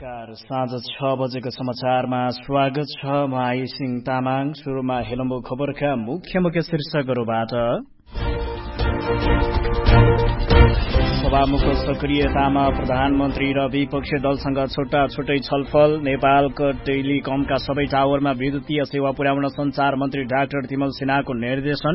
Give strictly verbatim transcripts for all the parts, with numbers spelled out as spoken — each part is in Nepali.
नमस्कार, साँझ छ बजेको समाचारमा स्वागत छ। म आई सिंह तामाङ। सुरुमा हेलम्बु खबरका मुख्य मुख्य शीर्षकहरूबाट। सभामुखको सक्रियतामा प्रधानमन्त्री र विपक्षी दलसँग छुट्टा छुट्टै छलफल। नेपालको टेलिकमका सबै टावरमा विद्युतीय सेवा पुर्याउन संचार मन्त्री डाक्टर तिमल सिन्हाको निर्देशन।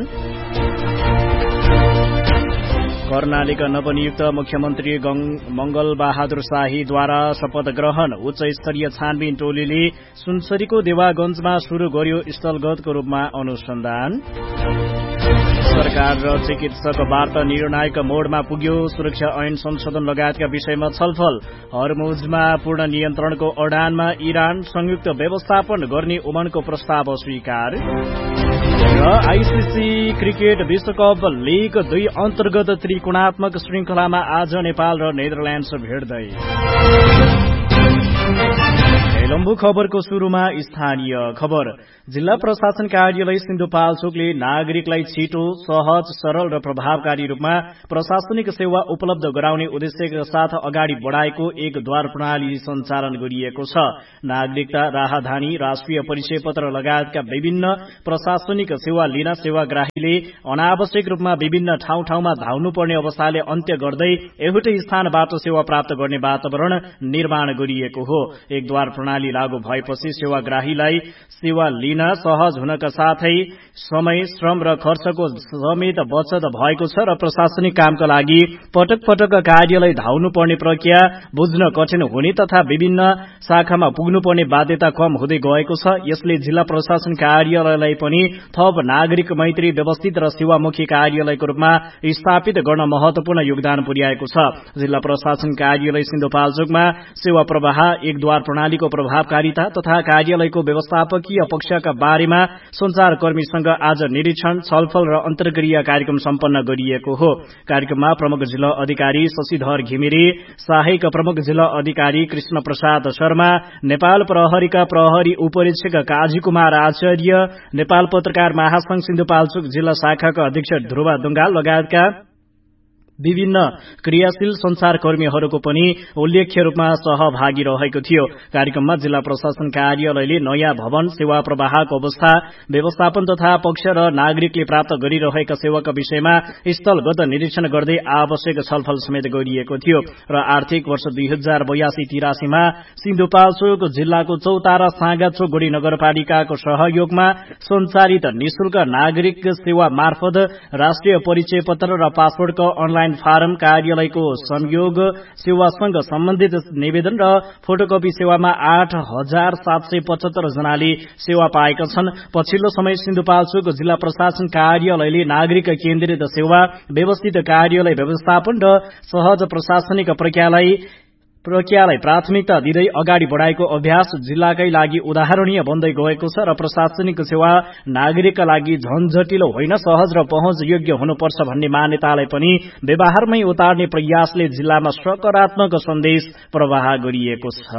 कर्णालीका नवनियुक्त मुख्यमन्त्री मंगल बहादुर शाहीद्वारा शपथ ग्रहण। उच्च स्तरीय छानबिन टोलीले सुनसरीको देवागंजमा शुरू गर्यो स्थलगतको रूपमा अनुसन्धान। सरकार र चिकित्सक वार्ता निर्णायक मोडमा पुग्यो। सुरक्षा ऐन संशोधन लगायतका विषयमा छलफल। हरमुजमा पूर्ण नियन्त्रणको अडानमा इरान। संयुक्त व्यवस्थापन गर्ने ओमनको प्रस्ताव स्वीकार। र आईसीसी क्रिकेट विश्वकप लीग दुई अन्तर्गत त्रिकोणात्मक श्रृंखलामा आज नेपाल र नेदरल्याण्ड्स भिड्दै। हेलम्बु खबरको शुरूमा स्थानीय खबर। जिल्ला प्रशासन कार्यालय सिन्धुपाल्चोकले नागरिकलाई छिटो, सहज, सरल र प्रभावकारी रूपमा प्रशासनिक सेवा उपलब्ध गराउने उद्देश्यका साथ अगाडि बढ़ाएको एक द्वार प्रणाली सञ्चालन गरिएको छ। नागरिकता, राहदानी, राष्ट्रिय परिचय पत्र लगायतका विभिन्न प्रशासनिक सेवा लिन सेवाग्राहीले अनावश्यक रूपमा विभिन्न ठाउँ ठाउँमा धाउनुपर्ने अवस्थाले अन्त्य गर्दै एउटै स्थानबाट सेवा प्राप्त गर्ने वातावरण निर्माण गरिएको हो। एक द्वार प्रणाली लागू भएपछि सेवाग्राहीलाई सेवा लिन सहज हुनका साथै समय, श्रम र खर्चको समेत बचत भएको छ र प्रशासनिक कामका लागि पटक पटक कार्यालय धाउनु पर्ने प्रक्रिया बुझ्न कठिन हुने तथा विभिन्न शाखामा पुग्नुपर्ने बाध्यता कम हुँदै गएको छ। यसले जिल्ला प्रशासन कार्यालयलाई पनि थप नागरिक मैत्री, व्यवस्थित र सेवामुखी कार्यालयको रूपमा स्थापित गर्न महत्वपूर्ण योगदान पुर्याएको छ। जिल्ला प्रशासन कार्यालय सिन्धुपाल्चोकमा सेवा प्रवाह, एक द्वार प्रणालीको प्रभावकारिता तथा कार्यालयको व्यवस्थापकीय पक्षका बारेमा संचारकर्मीसँग आज निरीक्षण, छलफल र अन्तर्क्रिया कार्यक्रम सम्पन्न गरिएको हो। कार्यक्रममा प्रमुख जिल्ला अधिकारी शशिधर घिमिरे, सहायक प्रमुख जिल्ला अधिकारी कृष्ण प्रसाद शर्मा, नेपाल प्रहरीका प्रहरी उपरीक्षक काजी कुमार आचार्य, नेपाल पत्रकार महासंघ सिन्धुपाल्चोक जिल्ला शाखाका अध्यक्ष ध्रुवा दुंगाल लगायतका विभिन्न क्रियाशील संचारकर्मीहरूको पनि उल्लेख्य रूपमा सहभागी रहेको थियो। कार्यक्रममा जिल्ला प्रशासन कार्यालयले नयाँ भवन, सेवा प्रवाहको अवस्था, व्यवस्थापन तथा पक्ष र नागरिकले प्राप्त गरिरहेका सेवाका विषयमा स्थलगत निरीक्षण गर्दै आवश्यक छलफल समेत गरिएको थियो। र आर्थिक वर्ष दुई हजार बयासी तिरासीमा सिन्धुपाल्चोक जिल्लाको चौतारा साँगाचोक गोडी नगरपालिकाको सहयोगमा सञ्चालित निशुल्क नागरिक सेवा मार्फत राष्ट्रिय परिचय पत्र र पासपोर्टको अनलाइन फारम, कार्यालयको संयोग सेवासँग सम्बन्धित निवेदन र फोटोकपी सेवामा आठ हजार सात सय पचहत्तर जनाले सेवा पाएका छन्। पछिल्लो समय सिन्धुपाल्चोक जिल्ला प्रशासन कार्यालयले नागरिक केन्द्रित सेवा, व्यवस्थित कार्यालय व्यवस्थापन र सहज प्रशासनिक प्रक्रियालाई प्रक्रियालाई प्राथमिकता दिँदै अगाडि बढ़ाएको अभ्यास जिल्लाकै लागि उदाहरणीय बन्दै गएको छ र प्रशासनिक सेवा नागरिकका लागि झन्झटिलो होइन, सहज र पहुँच योग्य हुनुपर्छ भन्ने मान्यतालाई पनि व्यवहारमै उतार्ने प्रयासले जिल्लामा सकारात्मक सन्देश प्रवाह गरिएको छ।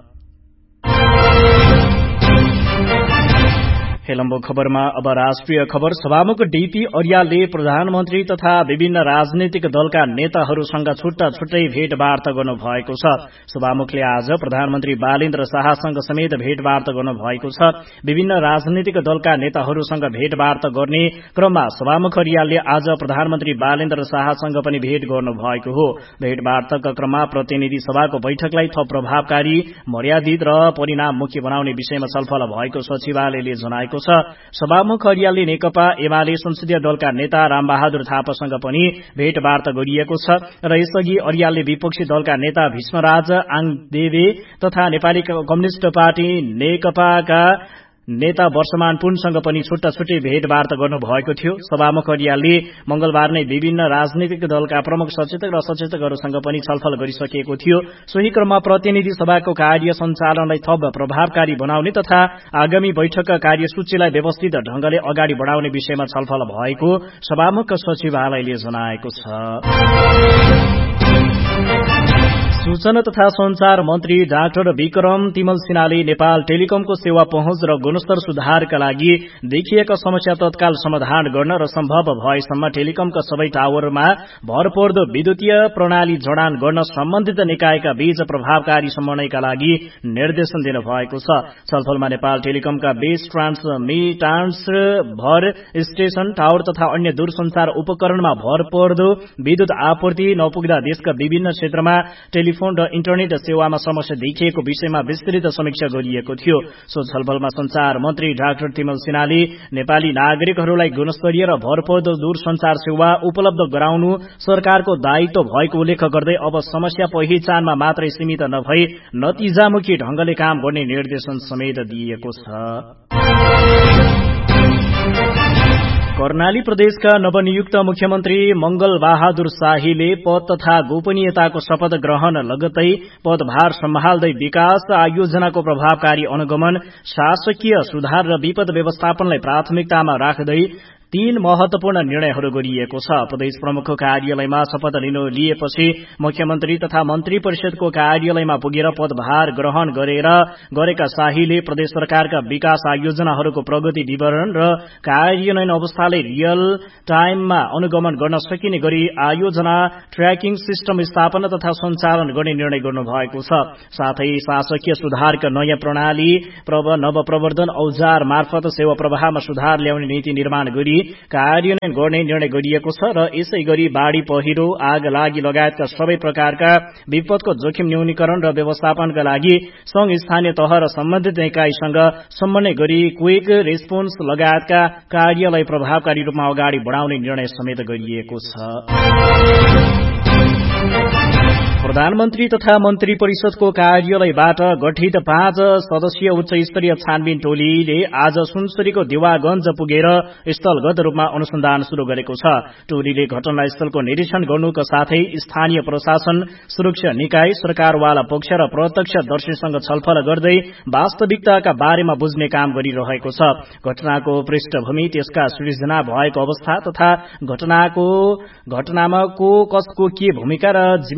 हेलम्बु खबरमा अब राष्ट्रिय खबर। सभामुख डीपी अर्यालले प्रधानमन्त्री तथा विभिन्न राजनैतिक दलका नेताहरूसँग छुट्टा छुट्टै भेटवार्ता गर्नुभएको छ। सभामुखले आज प्रधानमन्त्री बालेन्द्र शाहसँग समेत भेटवार्ता गर्नुभएको छ। विभिन्न राजनैतिक दलका नेताहरूसँग भेटवार्ता गर्ने क्रममा सभामुख अर्यालले आज प्रधानमन्त्री बालेन्द्र शाहसँग पनि भेट गर्नुभएको हो। भेटवार्ताका क्रममा प्रतिनिधि सभाको बैठकलाई थप प्रभावकारी, मर्यादित र परिणाममुखी बनाउने विषयमा छलफल भएको सचिवालयले जनाएको छ। सभामुख अर्यालले नेकपा एमाले संसदीय दलका नेता रामबहादुर थापासँग पनि भेटवार्ता गरिएको छ र यसअघि अर्यालले विपक्षी दलका नेता भीष्मराज आङदेवे तथा नेपाली कम्युनिष्ट पार्टी नेकपाका नेता वर्षमान पुनसँग पनि छुट्टा छुट्टै भेटवार्ता गर्नुभएको थियो। सभामुख अर्यालले मंगलबार नै विभिन्न राजनीतिक दलका प्रमुख सचेतक र सचेतकहरूसँग पनि छलफल गरिसकेको थियो। सोही क्रममा प्रतिनिधि सभाको कार्य सञ्चालनलाई थप प्रभावकारी बनाउने तथा आगामी बैठकका कार्यसूचीलाई व्यवस्थित ढंगले अगाडि बढ़ाउने विषयमा छलफल भएको सभामुख सचिवालयले जनाएको छ। सूचना तथा संचार मन्त्री डाक्टर विक्रम तिमल सिन्हाले नेपाल टेलिकमको सेवा पहुँच र गुणस्तर सुधारका लागि देखिएका समस्या तत्काल समाधान गर्न र सम्भव भएसम्म टेलिकमका सबै टावरमा भरपर्दो विद्युतीय प्रणाली जडान गर्न सम्बन्धित निकायका बीच प्रभावकारी समन्वयका लागि निर्देशन दिनु भएको छ। छलफलमा नेपाल टेलिकमका बेस ट्रान्समिटान्स भर स्टेशन टावर तथा अन्य दूरसञ्चार उपकरणमा भरपर्दो विद्युत आपूर्ति नपुग्दा देशका विभिन्न क्षेत्रमा टेलिफोन र इन्टरनेट सेवामा समस्या देखिएको विषयमा विस्तृत समीक्षा गरिएको थियो। सो छलफलमा संचार मन्त्री डाक्टर तिमल सिन्हाले नेपाली नागरिकहरूलाई गुणस्तरीय र भरपर्दो दूरसञ्चार सेवा उपलब्ध गराउनु सरकारको दायित्व भएको उल्लेख गर्दै अब समस्या पहिचानमा मात्रै सीमित नभई नतिजामुखी ढंगले काम गर्ने निर्देशन समेत दिएको छ। कर्णाली प्रदेशका नवनियुक्त मुख्यमन्त्री मंगल बहादुर शाहीले पद तथा गोपनीयताको शपथ ग्रहण लगत्तै पदभार सम्हाल्दै विकास आयोजनाको प्रभावकारी अनुगमन, शासकीय सुधार र विपद व्यवस्थापनलाई प्राथमिकतामा राख्दै तीन महत्वपूर्ण निर्णयहरू गरिएको छ। प्रदेश प्रमुखको कार्यालयमा शपथ लिनु लिएपछि मुख्यमन्त्री तथा मन्त्री परिषदको कार्यालयमा पुगेर पदभार ग्रहण गरेर गरेका शाहीले प्रदेश सरकारका विकास आयोजनाहरूको प्रगति विवरण र कार्यान्वयन अवस्थालाई रियल टाइममा अनुगमन गर्न सकिने गरी आयोजना ट्र्याकिङ सिस्टम स्थापना तथा सञ्चालन गर्ने निर्णय गर्नुभएको छ। साथै शासकीय सुधारका नयाँ प्रणाली नवप्रवर्धन औजार मार्फत सेवा प्रवाहमा सुधार ल्याउने नीति निर्माण गरी कार्यान्वयन गर्ने निर्णय गरिएको छ र यसै गरी बाढ़ी, पहिरो, आग लागि लगायतका सबै प्रकारका विपदको जोखिम न्यूनीकरण र व्यवस्थापनका लागि संघ स्थानीय तह र सम्बन्धित निकायसँग समन्वय गरी क्विक रेस्पोन्स लगायतका कार्यलाई प्रभावकारी रूपमा अगाडि बढ़ाउने निर्णय समेत गरिएको छ। प्रधानमन्त्री तथा मन्त्री परिषदको कार्यालयबाट गठित पाँच सदस्यीय उच्च स्तरीय छानबिन टोलीले आज सुनसरीको देवागंज पुगेर स्थलगत रूपमा अनुसन्धान शुरू गरेको छ। टोलीले घटनास्थलको निरीक्षण गर्नुका साथै स्थानीय प्रशासन, सुरक्षा निकाय, सरकारवाला पक्ष र प्रत्यक्षदर्शीसँग छलफल गर्दै वास्तविकताका बारेमा बुझ्ने काम गरिरहेको छ। घटनाको पृष्ठभूमि, त्यसका सृजना भएको अवस्था तथा घटनाको घटनामा को कसको के भूमिका र